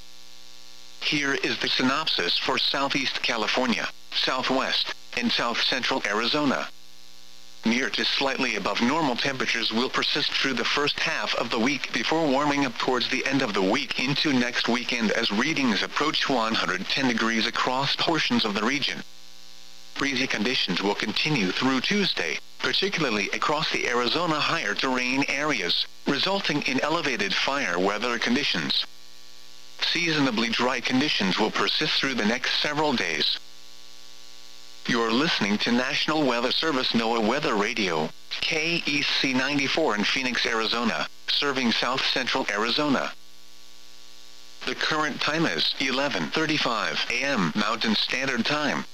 Here is the synopsis for Southeast California, Southwest, and South Central Arizona. Near to slightly above normal temperatures will persist through the first half of the week before warming up towards the end of the week into next weekend as readings approach one hundred ten degrees across portions of the region. Breezy conditions will continue through Tuesday, particularly across the Arizona higher terrain areas, resulting in elevated fire weather conditions. Seasonably dry conditions will persist through the next several days. You're listening to National Weather Service NOAA Weather Radio, K E C ninety-four in Phoenix, Arizona, serving South Central Arizona. The current time is eleven thirty-five a m Mountain Standard Time.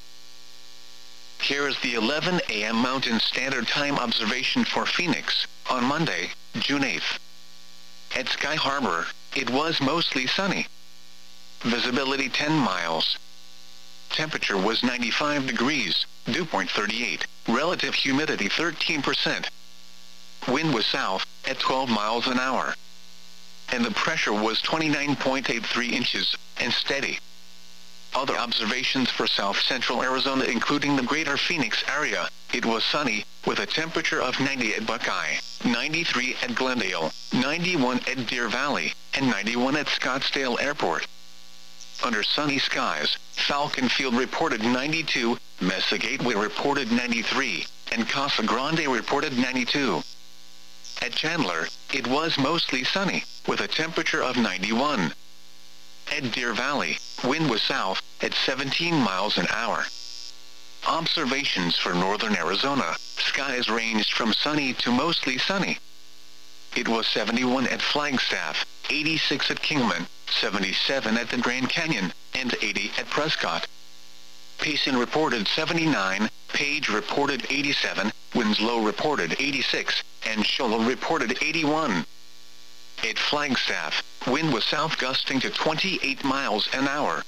Here is the eleven a m Mountain Standard Time observation for Phoenix, on Monday, June eighth. At Sky Harbor, it was mostly sunny. Visibility ten miles. Temperature was ninety-five degrees, dew point thirty-eight, relative humidity thirteen percent. Wind was south, at twelve miles an hour. And the pressure was twenty-nine point eight three inches, and steady. Other observations for South Central Arizona, including the greater Phoenix area, it was sunny, with a temperature of ninety at Buckeye, ninety-three at Glendale, ninety-one at Deer Valley, and ninety-one at Scottsdale Airport. Under sunny skies, Falcon Field reported ninety-two, Mesa Gateway reported ninety-three, and Casa Grande reported ninety-two. At Chandler, it was mostly sunny, with a temperature of ninety-one. At Deer Valley, wind was south, at seventeen miles an hour. Observations for northern Arizona, skies ranged from sunny to mostly sunny. It was seventy-one at Flagstaff, eighty-six at Kingman, seventy-seven at the Grand Canyon, and eighty at Prescott. Payson reported seventy-nine, Page reported eighty-seven, Winslow reported eighty-six, and Shoal reported eighty-one. At Flagstaff, wind was south gusting to twenty-eight miles an hour.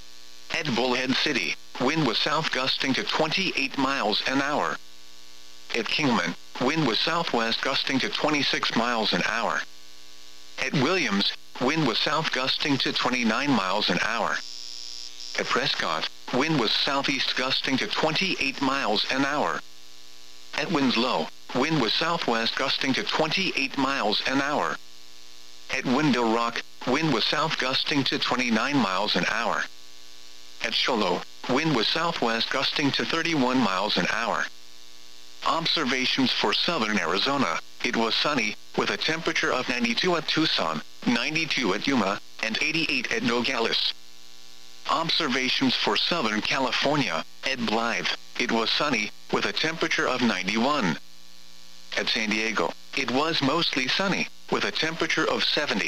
At Bullhead City, wind was south gusting to twenty-eight miles an hour. At Kingman, wind was southwest gusting to twenty-six miles an hour. At Williams, wind was south gusting to twenty-nine miles an hour. At Prescott, wind was southeast gusting to twenty-eight miles an hour. At Winslow, wind was southwest gusting to twenty-eight miles an hour. At Window Rock, wind was south gusting to twenty-nine miles an hour. At Shoal, wind was southwest gusting to thirty-one miles an hour. Observations for southern Arizona, it was sunny, with a temperature of ninety-two at Tucson, ninety-two at Yuma, and eighty-eight at Nogales. Observations for southern California, at Blythe, it was sunny, with a temperature of ninety-one. At San Diego, it was mostly sunny, with a temperature of seventy.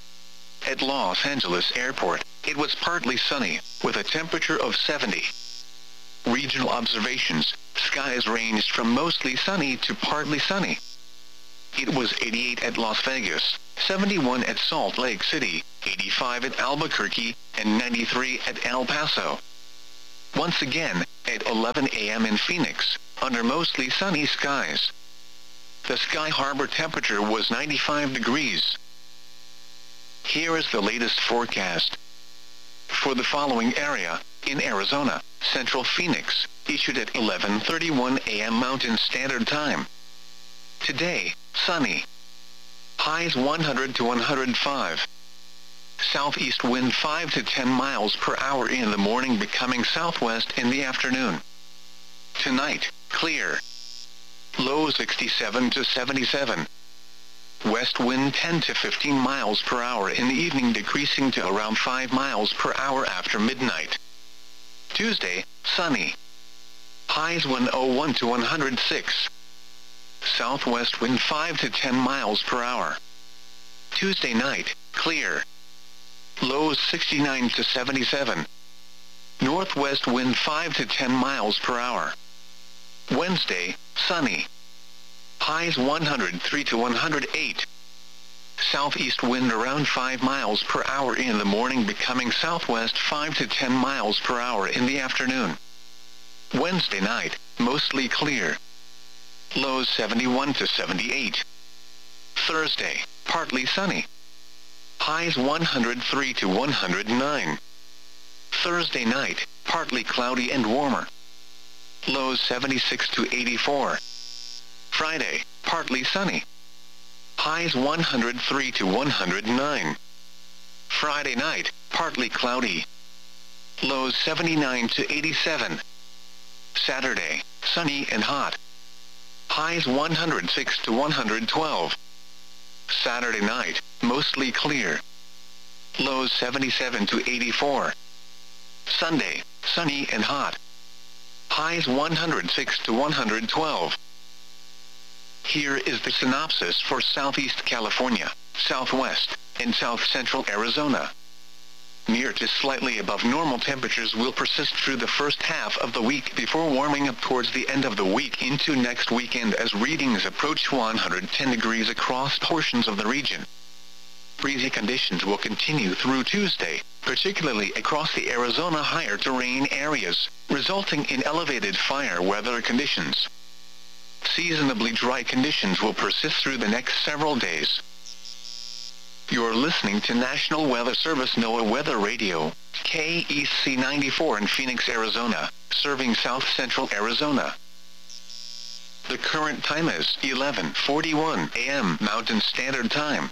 At Los Angeles Airport, it was partly sunny, with a temperature of seventy. Regional observations, skies ranged from mostly sunny to partly sunny. It was eighty-eight at Las Vegas, seventy-one at Salt Lake City, eighty-five at Albuquerque, and ninety-three at El Paso. Once again, at eleven a m in Phoenix, under mostly sunny skies. The Sky Harbor temperature was ninety-five degrees. Here is the latest forecast. For the following area, in Arizona, Central Phoenix, issued at eleven thirty-one a m Mountain Standard Time. Today, sunny. Highs one hundred to one hundred five. Southeast wind five to ten miles per hour in the morning, becoming southwest in the afternoon. Tonight, clear. Low sixty-seven to seventy-seven. West wind ten to fifteen miles per hour in the evening, decreasing to around five miles per hour after midnight. Tuesday, sunny. Highs one oh one to one hundred six. Southwest wind five to ten miles per hour. Tuesday night, clear. Lows sixty-nine to seventy-seven. Northwest wind five to ten miles per hour. Wednesday, sunny. Highs one hundred three to one hundred eight. Southeast wind around five miles per hour in the morning, becoming southwest five to ten miles per hour in the afternoon. Wednesday night, mostly clear. Lows seventy-one to seventy-eight. Thursday, partly sunny. Highs one hundred three to one hundred nine. Thursday night, partly cloudy and warmer. Lows seventy-six to eighty-four. Friday, partly sunny. Highs one hundred three to one hundred nine. Friday night, partly cloudy. Lows seventy-nine to eighty-seven. Saturday, sunny and hot. Highs one hundred six to one hundred twelve. Saturday night, mostly clear. Lows seventy-seven to eighty-four. Sunday, sunny and hot. Highs one hundred six to one hundred twelve. Here is the synopsis for Southeast California, Southwest, and South Central Arizona. Near to slightly above normal temperatures will persist through the first half of the week before warming up towards the end of the week into next weekend as readings approach one hundred ten degrees across portions of the region. Breezy conditions will continue through Tuesday, particularly across the Arizona higher terrain areas, resulting in elevated fire weather conditions. Seasonably dry conditions will persist through the next several days. You're listening to National Weather Service NOAA Weather Radio, K E C ninety-four in Phoenix, Arizona, serving South Central Arizona. The current time is eleven forty-one a m Mountain Standard Time.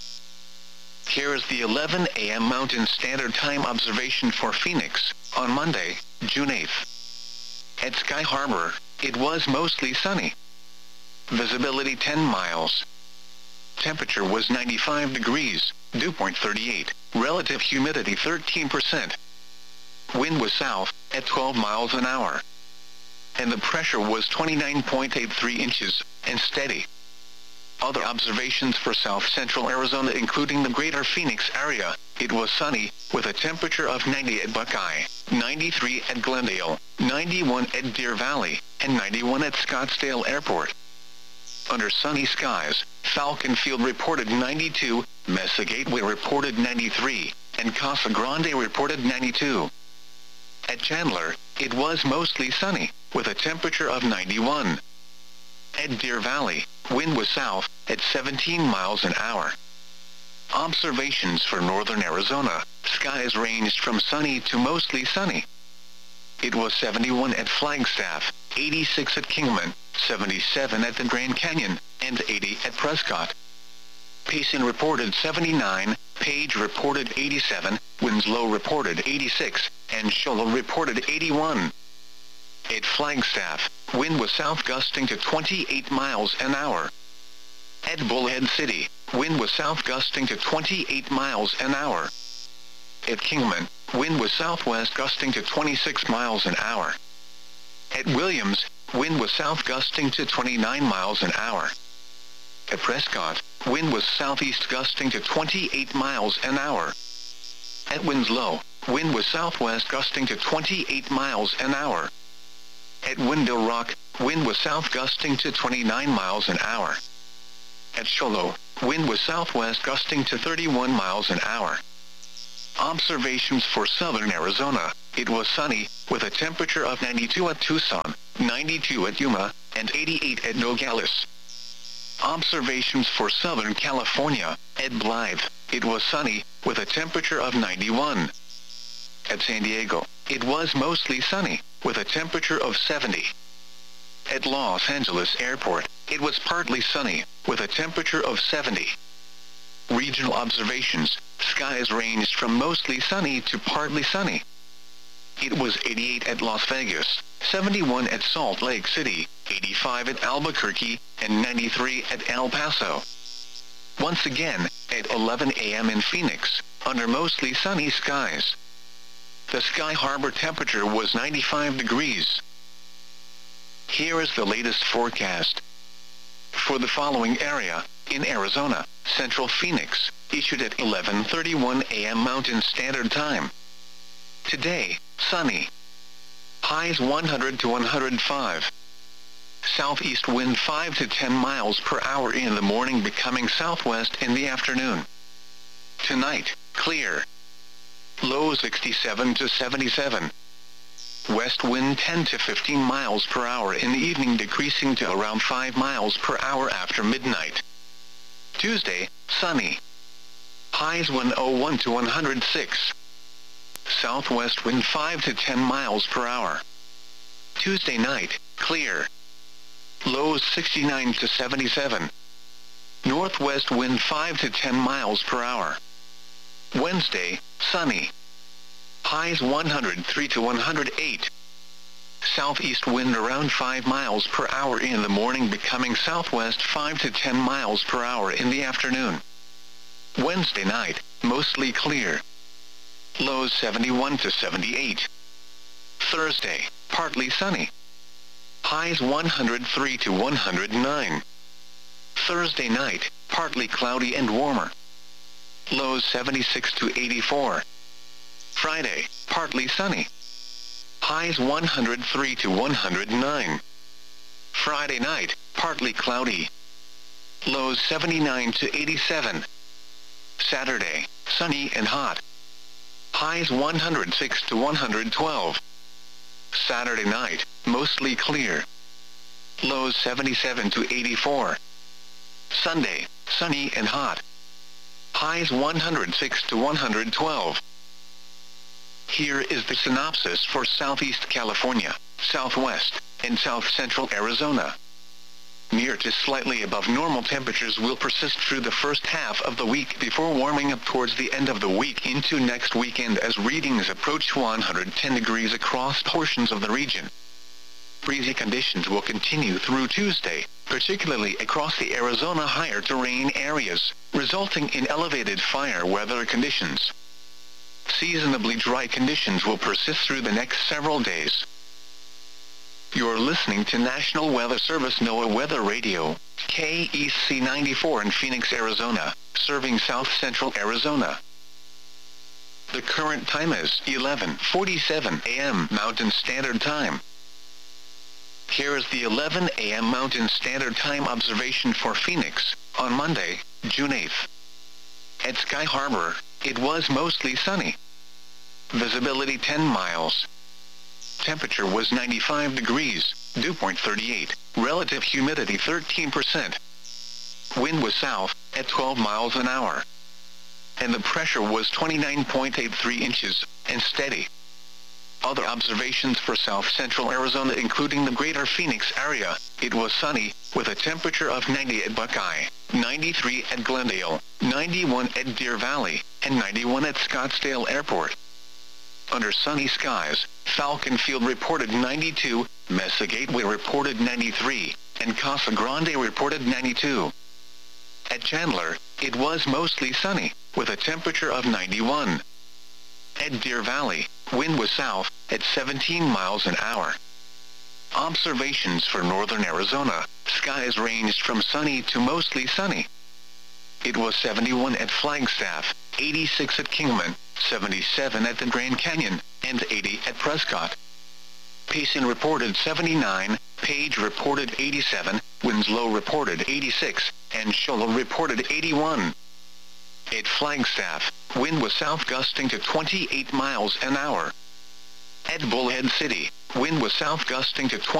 Here is the eleven a m Mountain Standard Time observation for Phoenix, on Monday, June eighth. At Sky Harbor, it was mostly sunny. Visibility ten miles. Temperature was ninety-five degrees, dew point thirty-eight, relative humidity thirteen percent. Wind was south, at twelve miles an hour. And the pressure was twenty-nine point eight three inches, and steady. Other observations for South Central Arizona, including the greater Phoenix area, it was sunny, with a temperature of ninety at Buckeye, ninety-three at Glendale, ninety-one at Deer Valley, and ninety-one at Scottsdale Airport. Under sunny skies, Falcon Field reported ninety-two, Mesa Gateway reported ninety-three, and Casa Grande reported ninety-two. At Chandler, it was mostly sunny, with a temperature of ninety-one. At Deer Valley, wind was south, at seventeen miles an hour. Observations for northern Arizona, skies ranged from sunny to mostly sunny. It was seventy-one at Flagstaff, eighty-six at Kingman, seventy-seven at the Grand Canyon, and eighty at Prescott. Payson reported seventy-nine, Page reported eighty-seven, Winslow reported eighty-six, and Show Low reported eighty-one. At Flagstaff, wind was south gusting to twenty-eight miles an hour. At Bullhead City, wind was south gusting to twenty-eight miles an hour. At Kingman, wind was southwest gusting to twenty-six miles an hour. At Williams, wind was south gusting to twenty-nine miles an hour. At Prescott, wind was southeast gusting to twenty-eight miles an hour. At Winslow, wind was southwest gusting to twenty-eight miles an hour. At Window Rock, wind was south gusting to twenty-nine miles an hour. At Show Low, wind was southwest gusting to thirty-one miles an hour. Observations for southern Arizona. It was sunny, with a temperature of ninety-two at Tucson, ninety-two at Yuma, and eighty-eight at Nogales. Observations for southern California. At Blythe, it was sunny, with a temperature of ninety-one. At San Diego, it was mostly sunny, with a temperature of seventy. At Los Angeles Airport, it was partly sunny, with a temperature of seventy. Regional observations. Skies ranged from mostly sunny to partly sunny. It was eighty-eight at Las Vegas, seventy-one at Salt Lake City, eighty-five at Albuquerque, and ninety-three at El Paso. Once again, at eleven a m in Phoenix, under mostly sunny skies. The Sky Harbor temperature was ninety-five degrees. Here is the latest forecast. For the following area, in Arizona, Central Phoenix, issued at eleven thirty-one a m Mountain Standard Time. Today, sunny. Highs one hundred to one hundred five. Southeast wind five to ten miles per hour in the morning, becoming southwest in the afternoon. Tonight, clear. Low sixty-seven to seventy-seven. West wind ten to fifteen miles per hour in the evening, decreasing to around five miles per hour after midnight. Tuesday, sunny. Highs one oh one to one hundred six. Southwest wind five to ten miles per hour. Tuesday night, clear. Lows sixty-nine to seventy-seven. Northwest wind five to ten miles per hour. Wednesday, sunny. Highs one hundred three to one hundred eight. Southeast wind around five miles per hour in the morning, becoming southwest five to ten miles per hour in the afternoon. Wednesday night, mostly clear. Lows seventy-one to seventy-eight. Thursday, partly sunny. Highs one hundred three to one hundred nine. Thursday night, partly cloudy and warmer. Lows seventy-six to eighty-four. Friday, partly sunny. Highs one hundred three to one hundred nine. Friday night, partly cloudy. Lows seventy-nine to eighty-seven. Saturday, sunny and hot. Highs one hundred six to one hundred twelve. Saturday night, mostly clear. Lows seventy-seven to eighty-four. Sunday, sunny and hot. Highs one hundred six to one hundred twelve. Here is the synopsis for Southeast California, Southwest, and South Central Arizona. Near to slightly above normal temperatures will persist through the first half of the week before warming up towards the end of the week into next weekend as readings approach one hundred ten degrees across portions of the region. Breezy conditions will continue through Tuesday, particularly across the Arizona higher terrain areas, resulting in elevated fire weather conditions. Seasonably dry conditions will persist through the next several days. You're listening to National Weather Service NOAA Weather Radio, K E C ninety-four in Phoenix, Arizona, serving South Central Arizona. The current time is eleven forty-seven a m Mountain Standard Time. Here is the eleven a m Mountain Standard Time observation for Phoenix, on Monday, June eighth. At Sky Harbor, it was mostly sunny. Visibility ten miles. Temperature was ninety-five degrees, dew point thirty-eight, relative humidity thirteen percent. Wind was south, at twelve miles an hour. And the pressure was twenty-nine point eight three inches, and steady. Other observations for South Central Arizona, including the greater Phoenix area, it was sunny, with a temperature of ninety at Buckeye, ninety-three at Glendale, ninety-one at Deer Valley, and ninety-one at Scottsdale Airport. Under sunny skies, Falcon Field reported ninety-two, Mesa Gateway reported ninety-three, and Casa Grande reported ninety-two. At Chandler, it was mostly sunny, with a temperature of ninety-one. At Deer Valley, wind was south, at seventeen miles an hour. Observations for northern Arizona, skies ranged from sunny to mostly sunny. It was seventy-one at Flagstaff, eighty-six at Kingman, seventy-seven at the Grand Canyon, and eighty at Prescott. Payson reported seventy-nine, Page reported eighty-seven, Winslow reported eighty-six, and Shola reported eighty-one. At Flagstaff, wind was south gusting to twenty-eight miles an hour. At Bullhead City, wind was south gusting to twenty